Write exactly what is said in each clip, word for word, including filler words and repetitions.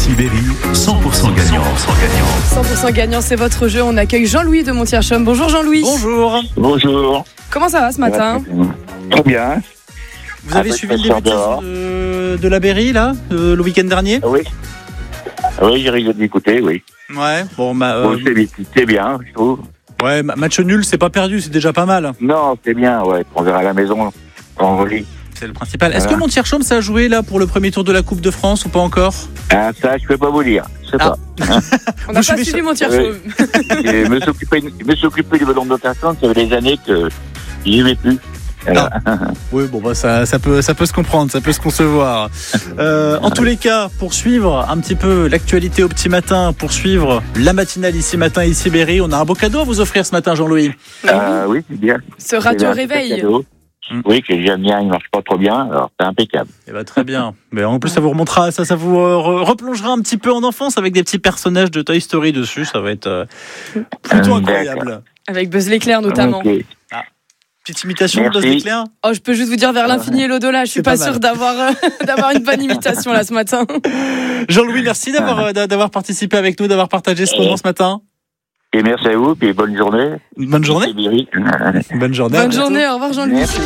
ici Berry, cent pour cent gagnant. cent pour cent gagnant, c'est votre jeu. On accueille Jean-Louis de Montier-Chaume. Bonjour Jean-Louis. Bonjour. Bonjour. Comment ça va ce matin? Très bien. Vous avez Ah, suivi le très début de, fort de, de la Berry, là, euh, le week-end dernier? Oui. Oui, j'ai rigolé d'écouter, oui. Ouais, bon, bah, euh, Bon, c'est, bien, c'est bien, je trouve. ouais, match nul, c'est pas perdu, c'est déjà pas mal. Non, c'est bien, ouais. On verra à la maison, en relie. C'est le principal. Est-ce Voilà. que Montier-Chaume, ça a joué, là, pour le premier tour de la Coupe de France ou pas encore? Ah, ça, je peux pas vous dire. Je sais Ah. pas. On n'a Vous pas suivez suivi ça- Montier-Chaume. Et me s'occuper, me s'occuper du ballon de personne, ça fait des années que j'y vais plus. Voilà. Oui, bon, bah, ça, ça, peut, ça peut se comprendre, ça peut se concevoir. Euh, en tous les cas, pour suivre un petit peu l'actualité au petit matin, pour suivre la matinale ici matin, ici Berry, on a un beau cadeau à vous offrir ce matin, Jean-Louis. Ah, oui, c'est bien. Ce C'est radio bien, réveil. c'est un cadeau. Mm. Oui, que j'aime bien, il marche pas trop bien, alors c'est impeccable. Eh ben, très bien. Mais en plus, ça vous remontera, ça, ça vous euh, re- replongera un petit peu en enfance avec des petits personnages de Toy Story dessus. Ça va être euh, plutôt Hum, incroyable. Avec Buzz l'éclair notamment. Ok. Petite imitation de Merci. Buzz l'éclair. Oh, je peux juste vous dire vers l'infini et l'au-delà. Je suis C'est pas, pas mal. sûre d'avoir euh, d'avoir une bonne imitation là ce matin. Jean-Louis, merci d'avoir euh, d'a- d'avoir participé avec nous, d'avoir partagé ce moment ce matin. Et merci à vous, puis bonne journée. Bonne journée. C'est Berry. Bonne journée. à Bonne bientôt. journée. Au revoir Jean-Louis. Merci.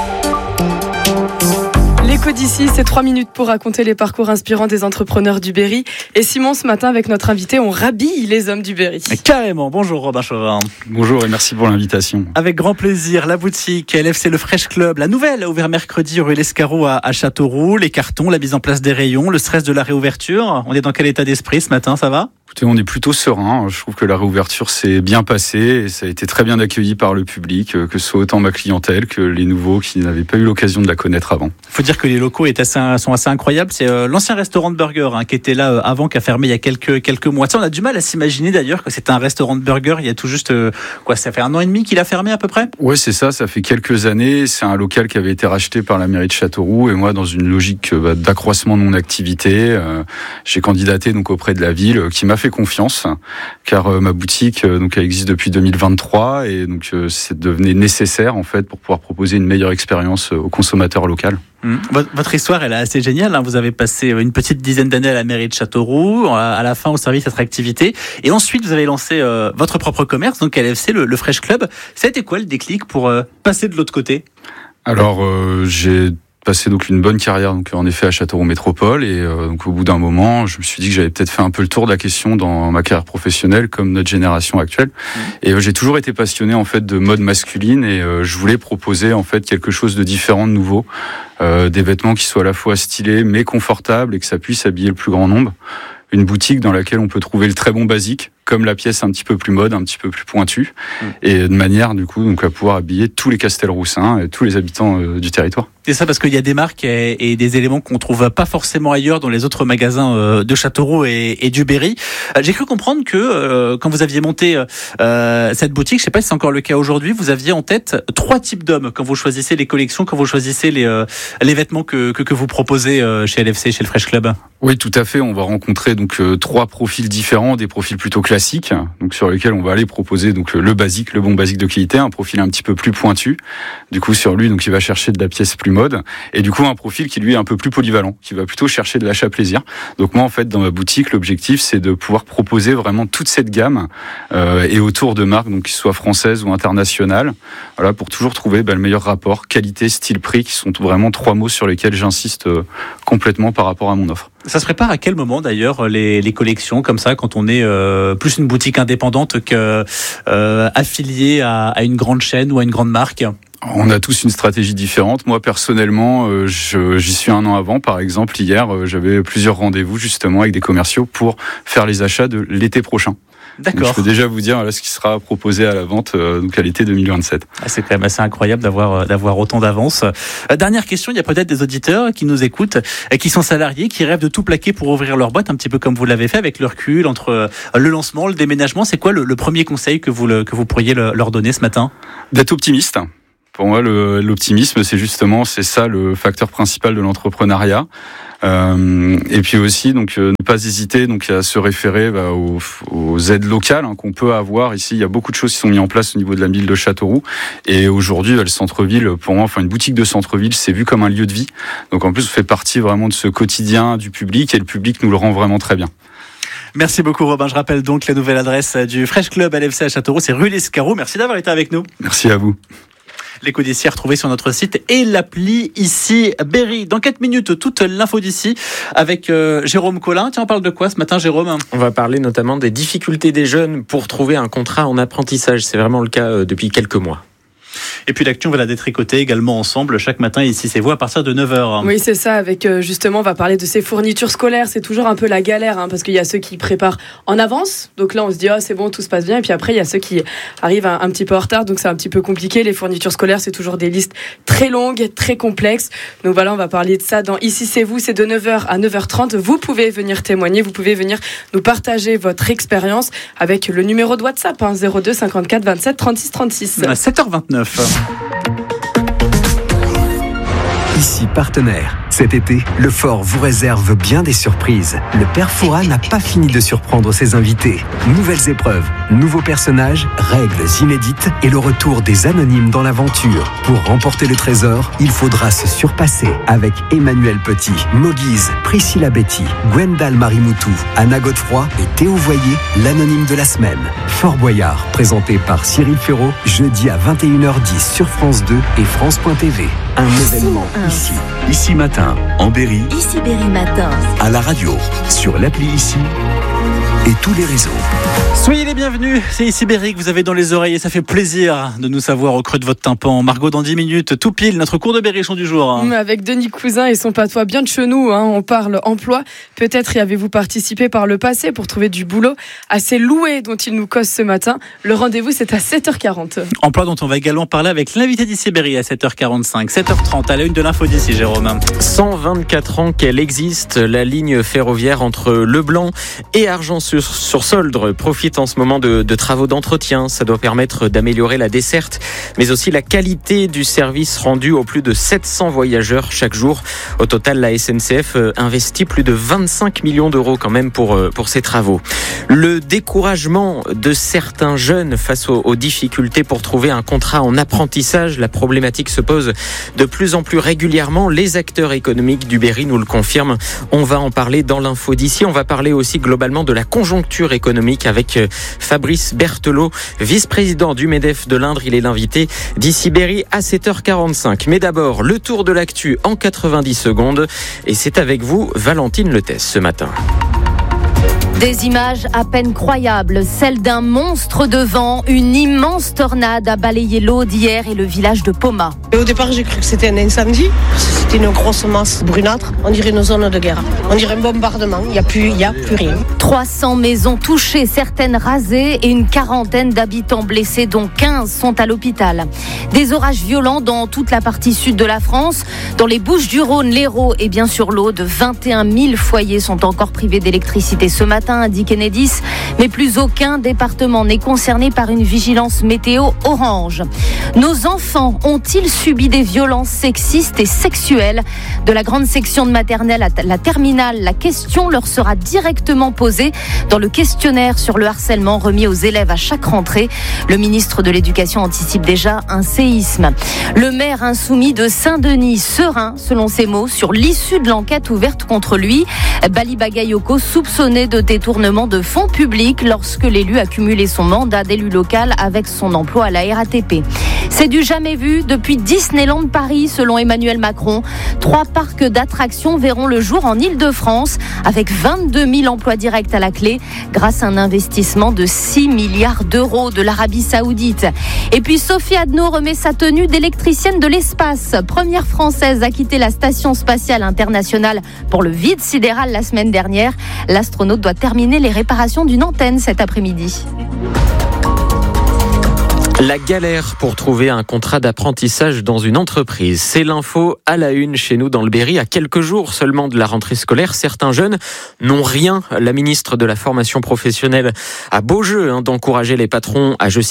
L'écho d'ici, c'est trois minutes pour raconter les parcours inspirants des entrepreneurs du Berry. Et Simon, ce matin, avec notre invité, on rhabille les hommes du Berry. Mais carrément. Bonjour Robin Chauvin. Bonjour et merci pour l'invitation. Avec grand plaisir, la boutique L F C Le Fresh Club, la nouvelle, a ouvert mercredi rue L'Escarreau à, à Châteauroux. Les cartons, la mise en place des rayons, le stress de la réouverture. On est dans quel état d'esprit ce matin, ça va? Écoutez, on est plutôt serein. Je trouve que la réouverture s'est bien passée et ça a été très bien accueilli par le public, que ce soit autant ma clientèle que les nouveaux qui n'avaient pas eu l'occasion de la connaître avant. Faut dire que les locaux est assez, sont assez incroyables. C'est euh, l'ancien restaurant de burger hein, qui était là euh, avant, qui a fermé il y a quelques quelques mois. Ça, on a du mal à s'imaginer d'ailleurs que c'était un restaurant de burger. Il y a tout juste euh, quoi, ça fait un an et demi qu'il a fermé à peu près. Ouais, c'est ça. Ça fait quelques années. C'est un local qui avait été racheté par la mairie de Châteauroux et moi, dans une logique euh, bah, d'accroissement de mon activité, euh, j'ai candidaté donc auprès de la ville euh, qui m'a fait confiance. Car euh, ma boutique euh, donc elle existe depuis deux mille vingt-trois et donc euh, c'est devenu nécessaire en fait pour pouvoir proposer une meilleure expérience euh, aux consommateurs locaux. Mmh. Votre, votre histoire, elle est assez géniale. Hein. Vous avez passé une petite dizaine d'années à la mairie de Châteauroux, à la fin au service attractivité, et ensuite vous avez lancé euh, votre propre commerce, donc L F C, le, le Fresh Club. Ça a été quoi le déclic pour euh, passer de l'autre côté? Alors euh, j'ai passé donc une bonne carrière donc en effet à Châteauroux Métropole et euh, donc au bout d'un moment je me suis dit que j'avais peut-être fait un peu le tour de la question dans ma carrière professionnelle comme notre génération actuelle mmh. et euh, j'ai toujours été passionné en fait de mode masculine et euh, je voulais proposer en fait quelque chose de différent, de nouveau, euh, des vêtements qui soient à la fois stylés mais confortables et que ça puisse habiller le plus grand nombre. Une boutique dans laquelle on peut trouver le très bon basique, comme la pièce un petit peu plus mode, un petit peu plus pointue, mmh. et de manière du coup donc à pouvoir habiller tous les Castelroussins et tous les habitants euh, du territoire. C'est ça, parce qu'il y a des marques et, et des éléments qu'on trouve pas forcément ailleurs dans les autres magasins euh, de Châteauroux et, et du Berry. Euh, j'ai cru comprendre que euh, quand vous aviez monté euh, cette boutique, je sais pas si c'est encore le cas aujourd'hui, vous aviez en tête trois types d'hommes quand vous choisissez les collections, quand vous choisissez les, euh, les vêtements que, que, que vous proposez euh, chez L F C, chez le Fresh Club. Oui, tout à fait. On va rencontrer donc euh, trois profils différents, des profils plutôt classiques, donc sur lesquels on va aller proposer donc le basique, le bon basique de qualité, un profil un petit peu plus pointu. Du coup, sur lui, donc il va chercher de la pièce plus mode, et du coup un profil qui lui est un peu plus polyvalent, qui va plutôt chercher de l'achat plaisir. Donc moi, en fait, dans ma boutique, l'objectif c'est de pouvoir proposer vraiment toute cette gamme euh, et autour de marques donc qui soient françaises ou internationales. Voilà, pour toujours trouver bah, le meilleur rapport qualité, style, prix, qui sont vraiment trois mots sur lesquels j'insiste euh, complètement par rapport à mon offre. Ça se prépare à quel moment d'ailleurs les, les collections comme ça quand on est euh, plus une boutique indépendante que euh, affiliée à, à une grande chaîne ou à une grande marque? On a tous une stratégie différente. Moi, personnellement, euh, je, j'y suis un an avant. Par exemple, hier, euh, j'avais plusieurs rendez-vous justement avec des commerciaux pour faire les achats de l'été prochain. D'accord. Donc, je peux déjà vous dire là ce qui sera proposé à la vente euh, donc à l'été deux mille vingt-sept. Ah, c'est quand même assez incroyable d'avoir d'avoir autant d'avance. Euh, dernière question, il y a peut-être des auditeurs qui nous écoutent, euh, qui sont salariés, qui rêvent de tout plaquer pour ouvrir leur boîte, un petit peu comme vous l'avez fait avec le recul entre euh, le lancement, le déménagement. C'est quoi le, le premier conseil que vous le, que vous pourriez le, leur donner ce matin? D'être optimiste. Pour moi, le, l'optimisme, c'est justement, c'est ça le facteur principal de l'entrepreneuriat. Euh, et puis aussi, donc, euh, ne pas hésiter donc à se référer bah, aux, aux aides locales hein, qu'on peut avoir ici. Il y a beaucoup de choses qui sont mises en place au niveau de la ville de Châteauroux. Et aujourd'hui, bah, le centre-ville, pour moi, enfin une boutique de centre-ville, c'est vu comme un lieu de vie. Donc en plus, on fait partie vraiment de ce quotidien du public, et le public nous le rend vraiment très bien. Merci beaucoup Robin. Je rappelle donc la nouvelle adresse du Fresh Club à l'F C à Châteauroux, c'est rue Lescarreau. Merci d'avoir été avec nous. Merci à vous. L'écho d'ici à retrouver sur notre site et l'appli Ici Berry. Dans quatre minutes, toute l'info d'ici avec euh, Jérôme Collin. Tiens, on parle de quoi ce matin, Jérôme ? On va parler notamment des difficultés des jeunes pour trouver un contrat en apprentissage. C'est vraiment le cas euh, depuis quelques mois. Et puis l'actu, on va la détricoter également ensemble chaque matin ici, c'est vous à partir de neuf heures. Oui, c'est ça, avec euh, justement, on va parler de ces fournitures scolaires. C'est toujours un peu la galère, hein, parce qu'il y a ceux qui préparent en avance. Donc là, on se dit, oh, c'est bon, tout se passe bien. Et puis après, il y a ceux qui arrivent un, un petit peu en retard. Donc c'est un petit peu compliqué. Les fournitures scolaires, c'est toujours des listes très longues, très complexes. Donc voilà, on va parler de ça dans Ici, c'est vous. C'est de neuf heures à neuf heures trente. Vous pouvez venir témoigner. Vous pouvez venir nous partager votre expérience avec le numéro de WhatsApp, hein, zéro deux cinquante-quatre vingt-sept trente-six trente-six. À sept heures vingt-neuf. Ici partenaire. Cet été, le Fort vous réserve bien des surprises. Le père Fouras n'a pas fini de surprendre ses invités. Nouvelles épreuves, nouveaux personnages, règles inédites et le retour des anonymes dans l'aventure. Pour remporter le trésor, il faudra se surpasser avec Emmanuel Petit, Moguise, Priscilla Betty, Gwendal Marimoutou, Anna Godefroy et Théo Voyer, l'anonyme de la semaine. Fort Boyard, présenté par Cyril Ferraud, jeudi à vingt et une heures dix sur France deux et France point T V. Un événement ici. Ici Matin, en Berry, Ici Berry Matin, à la radio, sur l'appli Ici et tous les réseaux. Soyez les bienvenus, c'est Ici Berry que vous avez dans les oreilles et ça fait plaisir de nous savoir au creux de votre tympan. Margot, dans dix minutes, tout pile, notre cours de berrichon du jour. Avec Denis Cousin et son patois bien de chenou, hein, on parle emploi. Peut-être y avez-vous participé par le passé pour trouver du boulot assez loué dont il nous cause ce matin. Le rendez-vous, c'est à sept heures quarante. Emploi dont on va également parler avec l'invité d'Ici Berry à sept heures quarante-cinq, sept heures trente, à la une de l'info d'ici, Jérôme. cent vingt-quatre ans qu'elle existe, la ligne ferroviaire entre Leblanc et Argences-sur-Soldre profite en ce moment de, de travaux d'entretien. Ça doit permettre d'améliorer la desserte, mais aussi la qualité du service rendu aux plus de sept cents voyageurs chaque jour. Au total, la S N C F investit plus de vingt-cinq millions d'euros quand même pour, pour ces travaux. Le découragement de certains jeunes face aux, aux difficultés pour trouver un contrat en apprentissage, la problématique se pose de plus en plus régulièrement. Les acteurs économiques du Berry nous le confirment. On va en parler dans l'info d'ici. On va parler aussi globalement de la conjoncture économique avec Fabrice Berthelot, vice-président du MEDEF de l'Indre. Il est l'invité d'Ici Berry à sept heures quarante-cinq. Mais d'abord, le tour de l'actu en quatre-vingt-dix secondes. Et c'est avec vous, Valentine Letès, ce matin. Des images à peine croyables, celles d'un monstre de vent. Une immense tornade a balayé l'Aude hier et le village de Poma. Et au départ, j'ai cru que c'était un incendie. C'était une grosse masse brunâtre. On dirait une zone de guerre. On dirait un bombardement. Il n'y a plus, il y a plus rien. trois cents maisons touchées, certaines rasées et une quarantaine d'habitants blessés, dont quinze sont à l'hôpital. Des orages violents dans toute la partie sud de la France. Dans les Bouches-du-Rhône, l'Hérault et bien sûr l'Aude, vingt et un mille foyers sont encore privés d'électricité ce matin, indique Enedis, mais plus aucun département n'est concerné par une vigilance météo orange. Nos enfants ont-ils subi des violences sexistes et sexuelles ? De la grande section de maternelle à la terminale, la question leur sera directement posée dans le questionnaire sur le harcèlement remis aux élèves à chaque rentrée. Le ministre de l'Éducation anticipe déjà un séisme. Le maire insoumis de Saint-Denis, serein, selon ses mots, sur l'issue de l'enquête ouverte contre lui. Bali Bagayoko, soupçonné de détournement de fonds publics lorsque l'élu a cumulé son mandat d'élu local avec son emploi à la R A T P. C'est du jamais vu depuis Disneyland Paris, selon Emmanuel Macron. Trois parcs d'attractions verront le jour en Île-de-France, avec vingt-deux mille emplois directs à la clé, grâce à un investissement de six milliards d'euros de l'Arabie Saoudite. Et puis Sophie Adno remet sa tenue d'électricienne de l'espace. Première française à quitter la station spatiale internationale pour le vide sidéral la semaine dernière. L'astronaute doit terminer les réparations d'une antenne cet après-midi. La galère pour trouver un contrat d'apprentissage dans une entreprise. C'est l'info à la une chez nous dans le Berry. À quelques jours seulement de la rentrée scolaire, certains jeunes n'ont rien. La ministre de la formation professionnelle a beau jeu hein, d'encourager les patrons à, je cite,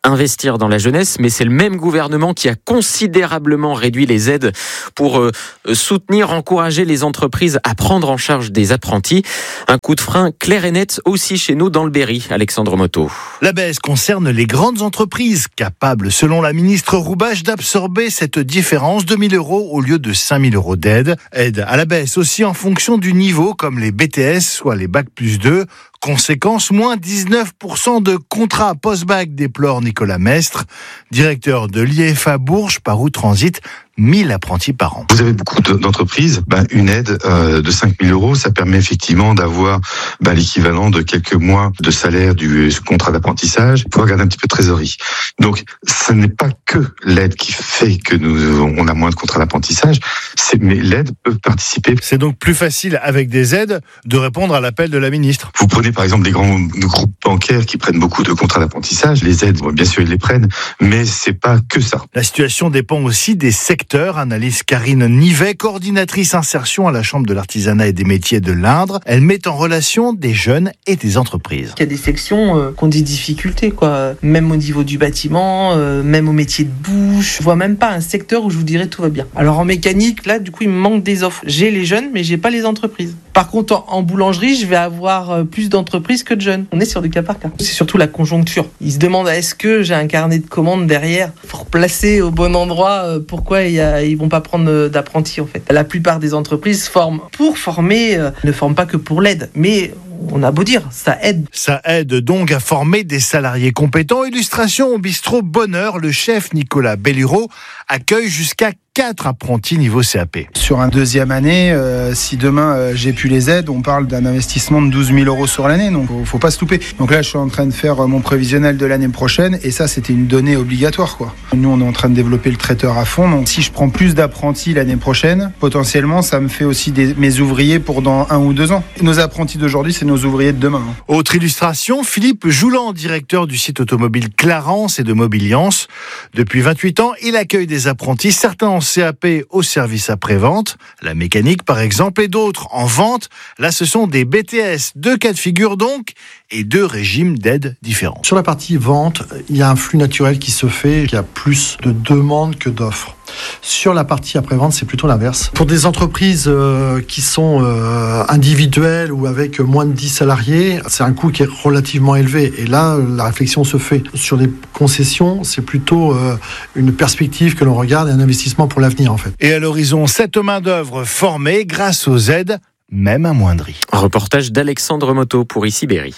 investir dans la jeunesse, mais c'est le même gouvernement qui a considérablement réduit les aides pour euh, soutenir, encourager les entreprises à prendre en charge des apprentis. Un coup de frein clair et net aussi chez nous dans le Berry. Alexandre Moto. La baisse concerne les grandes entreprises, capables, selon la ministre Roubache, d'absorber cette différence de mille euros au lieu de cinq mille euros d'aide. Aide à la baisse aussi en fonction du niveau, comme les B T S, soit les bac plus deux. Conséquence, moins dix-neuf pour cent de contrats post-bac, déplore Nicolas Mestre, directeur de l'I F A Bourges, par où transitent mille apprentis par an. Vous avez beaucoup d'entreprises, ben, une aide euh, de cinq mille euros, ça permet effectivement d'avoir ben, l'équivalent de quelques mois de salaire du contrat d'apprentissage pour garder un petit peu de trésorerie. Donc, ce n'est pas que l'aide qui fait que nous on a moins de contrats d'apprentissage, c'est, mais l'aide peut participer. C'est donc plus facile avec des aides de répondre à l'appel de la ministre. Vous prenez par exemple des grands groupes bancaires qui prennent beaucoup de contrats d'apprentissage, les aides, bien sûr ils les prennent, mais c'est pas que ça. La situation dépend aussi des secteurs, analyse Karine Nivet, coordinatrice insertion à la Chambre de l'artisanat et des métiers de l'Indre. Elle met en relation des jeunes et des entreprises. Il y a des sections euh, qui ont des difficultés, quoi. Même au niveau du bâtiment, euh, même au métier de bouche. Je vois même pas un secteur où je vous dirais tout va bien. Alors en mécanique, là, du coup, il me manque des offres. J'ai les jeunes, mais j'ai pas les entreprises. Par contre, en, en boulangerie, je vais avoir plus d'entreprises que de jeunes. On est sur du cas par cas. C'est surtout la conjoncture. Ils se demandent, est-ce que j'ai un carnet de commandes derrière pour placer au bon endroit? Pourquoi il y a, ils vont pas prendre d'apprentis, en fait? La plupart des entreprises forment pour former, euh, ne forment pas que pour l'aide. Mais on a beau dire, ça aide. Ça aide donc à former des salariés compétents. Illustration au bistrot Bonheur, le chef Nicolas Bellureau accueille jusqu'à quatre apprentis niveau C A P. Sur un deuxième année, euh, si demain euh, j'ai pu les aides, on parle d'un investissement de douze mille euros sur l'année, donc faut, faut pas se louper. Donc là, je suis en train de faire mon prévisionnel de l'année prochaine, et ça, c'était une donnée obligatoire, quoi. Nous, on est en train de développer le traiteur à fond, donc si je prends plus d'apprentis l'année prochaine, potentiellement, ça me fait aussi des, mes ouvriers pour dans un ou deux ans. Nos apprentis d'aujourd'hui, c'est nos ouvriers de demain. Hein. Autre illustration, Philippe Joulan, directeur du site automobile Clarence et de Mobiliance. Depuis vingt-huit ans, il accueille des apprentis, certains en C A P au service après-vente, la mécanique par exemple, et d'autres en vente. Là, ce sont des B T S, deux cas de figure donc, et deux régimes d'aide différents. Sur la partie vente, il y a un flux naturel qui se fait, il y a plus de demandes que d'offres. Sur la partie après-vente, c'est plutôt l'inverse. Pour des entreprises euh, qui sont euh, individuelles ou avec moins de dix salariés, c'est un coût qui est relativement élevé. Et là, la réflexion se fait. Sur les concessions, c'est plutôt euh, une perspective que l'on regarde et un investissement pour l'avenir, en fait. Et à l'horizon, cette main-d'œuvre formée grâce aux aides, même amoindries. Un reportage d'Alexandre Moto pour Ici Berry.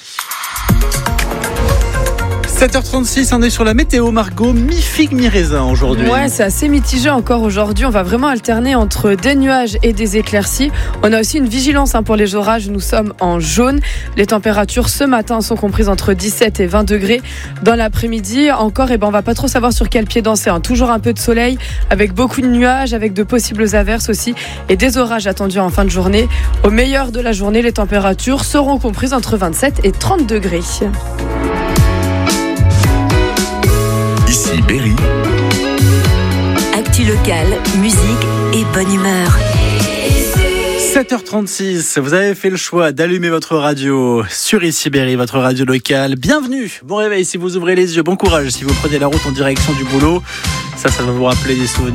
sept heures trente-six, on est sur la météo, Margot, mi-figue, mi-raisin aujourd'hui. Ouais, c'est assez mitigé encore aujourd'hui. On va vraiment alterner entre des nuages et des éclaircies. On a aussi une vigilance hein, pour les orages. Nous sommes en jaune. Les températures ce matin sont comprises entre dix-sept et vingt degrés. Dans l'après-midi, encore, eh ben, on va pas trop savoir sur quel pied danser. Hein. Toujours un peu de soleil, avec beaucoup de nuages, avec de possibles averses aussi, et des orages attendus en fin de journée. Au meilleur de la journée, les températures seront comprises entre vingt-sept et trente degrés. Ici Berry. Actu locale, musique et bonne humeur. sept heures trente-six, vous avez fait le choix d'allumer votre radio sur Ici Berry, votre radio locale. Bienvenue, bon réveil si vous ouvrez les yeux, bon courage si vous prenez la route en direction du boulot. Ça, ça va vous rappeler des souvenirs.